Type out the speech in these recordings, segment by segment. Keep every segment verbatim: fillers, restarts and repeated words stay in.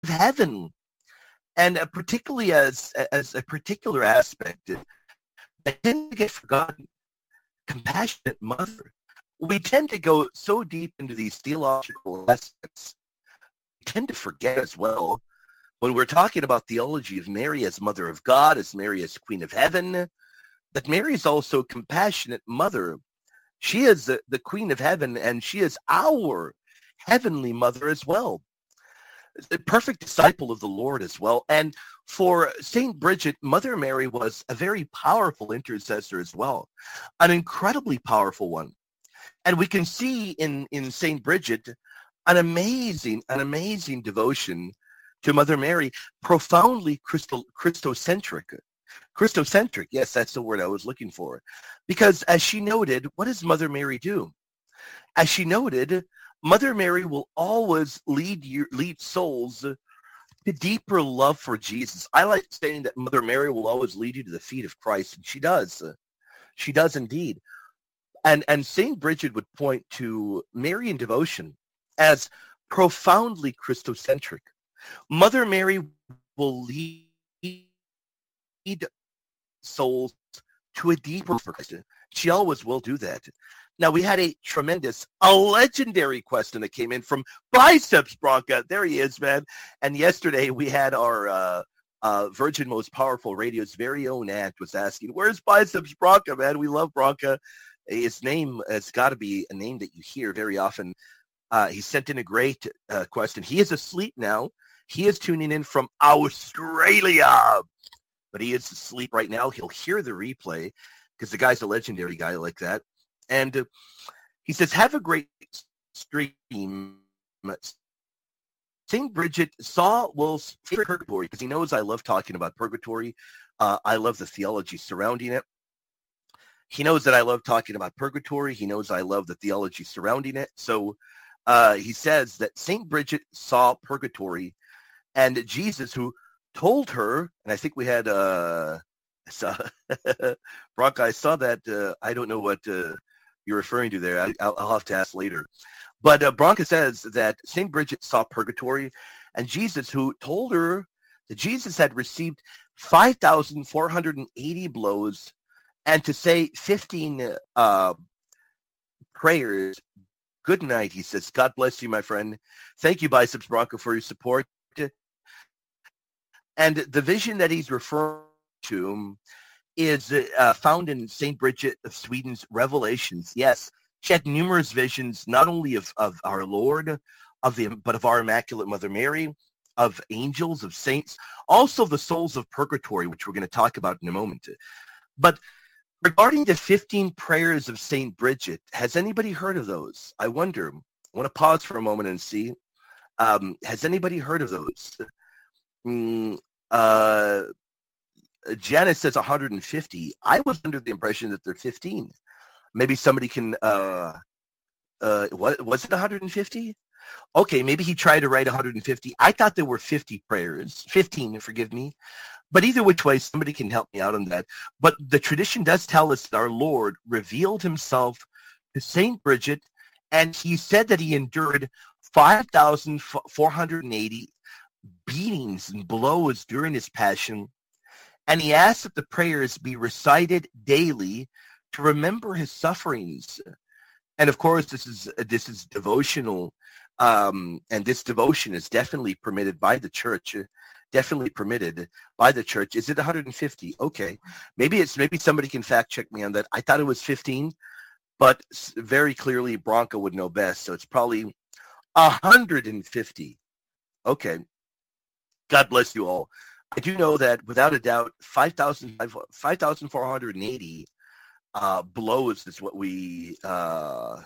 heaven. And uh, particularly as as a particular aspect that tend to get forgotten, compassionate mother. We tend to go so deep into these theological aspects, we tend to forget as well when we're talking about theology of Mary as Mother of God, as Mary as Queen of Heaven, that Mary is also compassionate mother. She is the, the Queen of Heaven, and she is our heavenly mother as well. A perfect disciple of the Lord as well. And for Saint Bridget, Mother Mary was a very powerful intercessor as well, an incredibly powerful one. And we can see in, in Saint Bridget an amazing, an amazing devotion to Mother Mary, profoundly Christo, Christocentric. Christocentric, yes, that's the word I was looking for. Because as she noted, what does Mother Mary do? As she noted, Mother Mary will always lead your, lead souls to deeper love for Jesus. I like saying that Mother Mary will always lead you to the feet of Christ, and she does. She does indeed. And and Saint Bridget would point to Marian devotion as profoundly Christocentric. Mother Mary will lead souls to a deeper love for Christ. She always will do that. Now, we had a tremendous, a legendary question that came in from Biceps Bronca. There he is, man. And yesterday we had our uh, uh, Virgin Most Powerful Radio's very own aunt was asking, where's Biceps Bronca, man? We love Bronca. His name has got to be a name that you hear very often. Uh, he sent in a great uh, question. He is asleep now. He is tuning in from Australia, but he is asleep right now. He'll hear the replay because the guy's a legendary guy like that. And uh, he says, have a great stream. Saint Bridget saw Will's favorite purgatory because he knows I love talking about purgatory. Uh, I love the theology surrounding it. He knows that I love talking about purgatory. He knows I love the theology surrounding it. So uh, he says that Saint Bridget saw purgatory, and Jesus, who told her, and I think we had, uh, I saw, Brock, I saw that. Uh, I don't know what uh, you're referring to there. I, I'll, I'll have to ask later. But uh, Bronca says that Saint Bridget saw purgatory, and Jesus, who told her that Jesus had received five thousand four hundred eighty blows, and to say fifteen uh, prayers. Good night, he says. God bless you, my friend. Thank you, Biceps Bronca, for your support. And the vision that he's referring to is uh, found in Saint Bridget of Sweden's Revelations. Yes, she had numerous visions, not only of, of our Lord, of the but of our Immaculate Mother Mary, of angels, of saints, also the souls of purgatory, which we're going to talk about in a moment. But regarding the fifteen prayers of Saint Bridget, has anybody heard of those? I wonder. I want to pause for a moment and see. Um, has anybody heard of those? Mm, uh, Janice says one hundred fifty. I was under the impression that they're fifteen. Maybe somebody can, uh, uh, what, was it one hundred fifty? Okay, maybe he tried to write one hundred fifty. I thought there were fifty prayers, fifteen, forgive me. But either which way, somebody can help me out on that. But the tradition does tell us that our Lord revealed himself to Saint Bridget, and he said that he endured five thousand four hundred eighty beatings and blows during his passion, and he asked that the prayers be recited daily to remember his sufferings. And of course, this is this is devotional, um, and this devotion is definitely permitted by the church. Definitely permitted by the church. Is it one hundred fifty? Okay, maybe it's maybe somebody can fact check me on that. I thought it was fifteen, but very clearly Bronca would know best, so it's probably one hundred fifty. Okay. God bless you all. I do know that without a doubt, five thousand four hundred eighty uh, blows is what we, uh,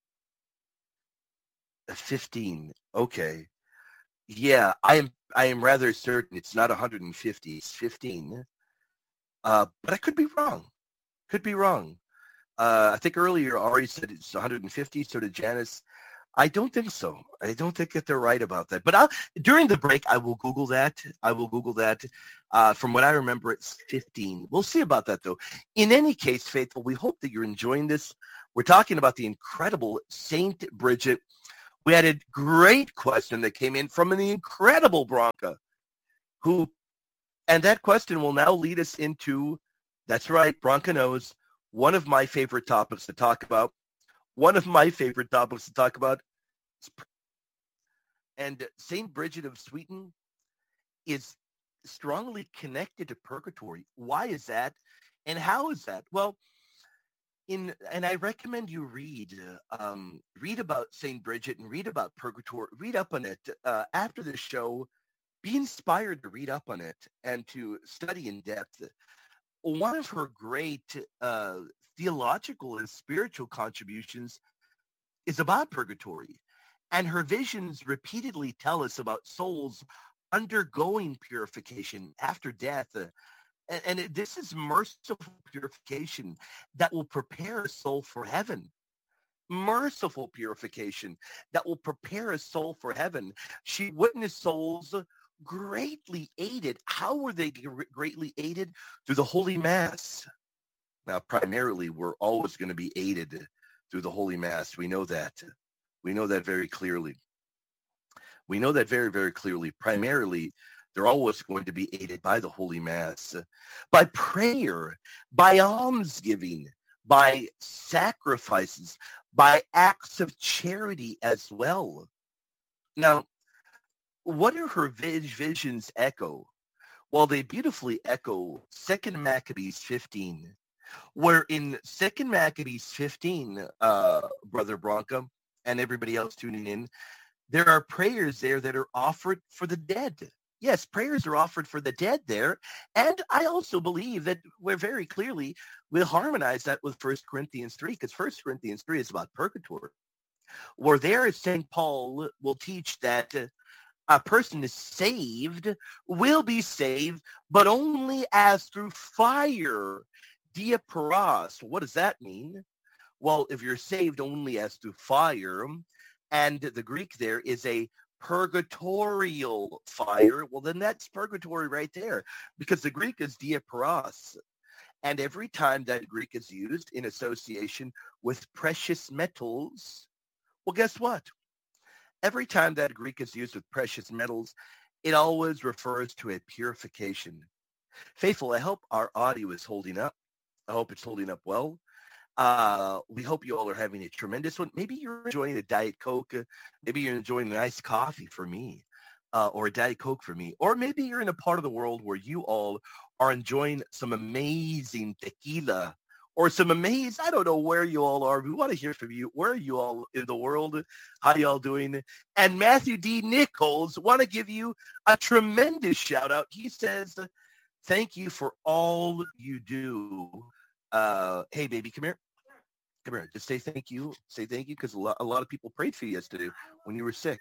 fifteen. Okay. Yeah, I am I am rather certain it's not one hundred fifty, it's fifteen. Uh, but I could be wrong. Could be wrong. Uh, I think earlier Ari said it's one hundred fifty, so did Janice. I don't think so. I don't think that they're right about that. But I'll, during the break, I will Google that. I will Google that. Uh, from what I remember, it's fifteen. We'll see about that, though. In any case, Faithful, we hope that you're enjoying this. We're talking about the incredible Saint Bridget. We had a great question that came in from the incredible Bronca, who, and that question will now lead us into, that's right, Bronca knows, one of my favorite topics to talk about. One of my favorite topics to talk about. And Saint Bridget of Sweden is strongly connected to purgatory. Why is that? And how is that? Well, in and I recommend you read uh, um, read about Saint Bridget and read about purgatory. Read up on it uh, after the show. Be inspired to read up on it and to study in depth. One of her great uh, theological and spiritual contributions is about purgatory. And her visions repeatedly tell us about souls undergoing purification after death. Uh, and and it, this is merciful purification that will prepare a soul for heaven. Merciful purification that will prepare a soul for heaven. She witnessed souls greatly aided. How were they greatly aided? Through the Holy Mass. Now, primarily, we're always going to be aided through the Holy Mass. We know that. We know that very clearly. We know that very, very clearly. Primarily, they're always going to be aided by the Holy Mass, by prayer, by almsgiving, by sacrifices, by acts of charity as well. Now, what do her visions echo? Well, they beautifully echo Second Maccabees fifteen, where in Second Maccabees fifteen, uh, Brother Bronca, and everybody else tuning in, there are prayers there that are offered for the dead. Yes, prayers are offered for the dead there. And I also believe that we're very clearly, we'll harmonize that with First Corinthians three, because First Corinthians three is about purgatory, where there Saint Paul will teach that uh, a person is saved, will be saved, but only as through fire. Diaparos. What does that mean? Well, if you're saved only as through fire, and the Greek there is a purgatorial fire, well, then that's purgatory right there, because the Greek is diaparos. And every time that Greek is used in association with precious metals, well, guess what? Every time that Greek is used with precious metals, it always refers to a purification. Faithful, I hope our audio is holding up. I hope it's holding up well. Uh, we hope you all are having a tremendous one. Maybe you're enjoying a Diet Coke. Maybe you're enjoying a nice coffee for me, uh, or a Diet Coke for me. Or maybe you're in a part of the world where you all are enjoying some amazing tequila or some amazing, I don't know where you all are. We want to hear from you. Where are you all in the world? How y'all doing? And Matthew D. Nichols want to give you a tremendous shout out. He says, thank you for all you do. Uh, hey, baby, come here. Come here. Just say thank you. Say thank you because a lot, a lot of people prayed for you yesterday when you were sick.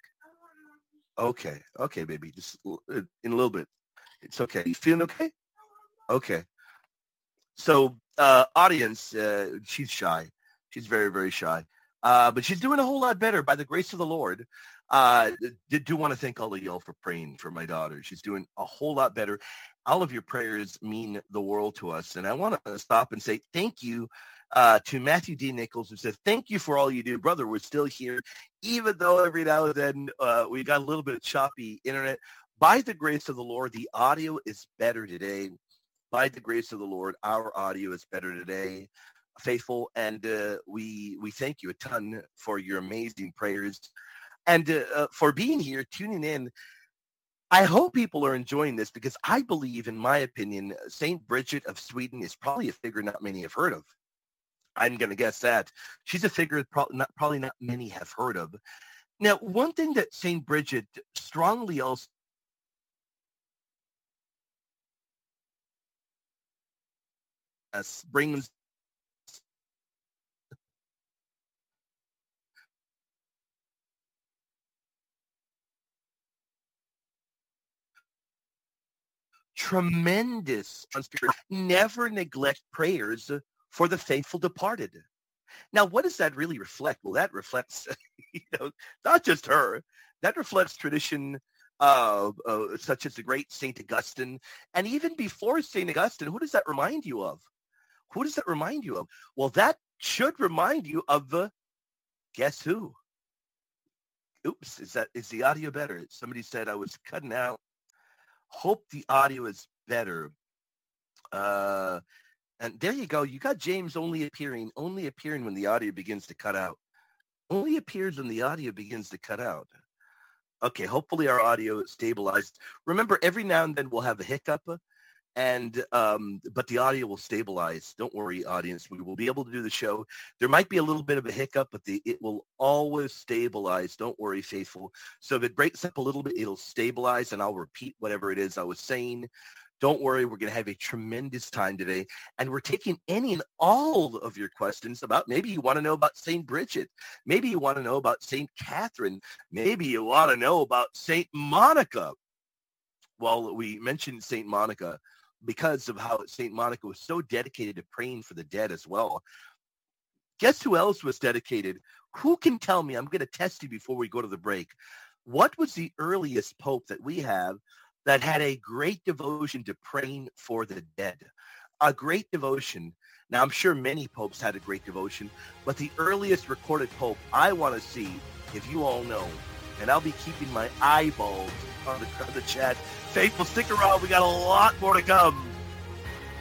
Okay. Okay, baby. Just in a little bit. It's okay. You feeling okay? Okay. So, uh, audience, uh, she's shy. She's very, very shy. Uh, but she's doing a whole lot better by the grace of the Lord. Uh, did do want to thank all of y'all for praying for my daughter. She's doing a whole lot better. All of your prayers mean the world to us. And I want to stop and say thank you uh, to Matthew D. Nichols, who said, thank you for all you do. Brother, we're still here, even though every now and then uh, we got a little bit of choppy internet. By the grace of the Lord, the audio is better today. By the grace of the Lord, our audio is better today. Faithful, and uh, we we thank you a ton for your amazing prayers and uh, uh, for being here, tuning in. I hope people are enjoying this because I believe, in my opinion, Saint Bridget of Sweden is probably a figure not many have heard of. I'm going to guess that. She's a figure probably not, probably not many have heard of. Now, one thing that Saint Bridget strongly also brings tremendous, never neglect prayers for the faithful departed. Now, what does that really reflect? Well, that reflects, you know, not just her. That reflects tradition uh, uh, such as the great Saint Augustine. And even before Saint Augustine, who does that remind you of? Who does that remind you of? Well, that should remind you of the, guess who? Oops, is that is the audio better? Somebody said I was cutting out. Hope the audio is better. Uh, and there you go. You got James only appearing, only appearing when the audio begins to cut out. Only appears when the audio begins to cut out. Okay, hopefully our audio is stabilized. Remember, every now and then we'll have a hiccup, and um, but the audio will stabilize. Don't worry, audience. We will be able to do the show. There might be a little bit of a hiccup, but the, it will always stabilize. Don't worry, faithful. So if it breaks up a little bit, it'll stabilize, and I'll repeat whatever it is I was saying. Don't worry, we're going to have a tremendous time today, and we're taking any and all of your questions about, maybe you want to know about Saint Bridget, maybe you want to know about Saint Catherine, maybe you want to know about Saint Monica. Well, we mentioned Saint Monica because of how Saint Monica was so dedicated to praying for the dead as well. Guess who else was dedicated? Who can tell me? I'm going to test you before we go to the break. What was the earliest pope that we have that had a great devotion to praying for the dead? A great devotion. Now, I'm sure many popes had a great devotion, but the earliest recorded pope I want to see, if you all know, and I'll be keeping my eyeballs on the, on the chat. Faithful, stick around. We got a lot more to come.